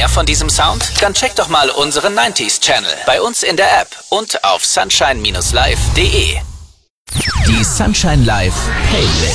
mehr von diesem Sound? Dann check doch mal unseren 90s Channel bei uns in der App und auf sunshine-live.de. Die Sunshine Live Playlist.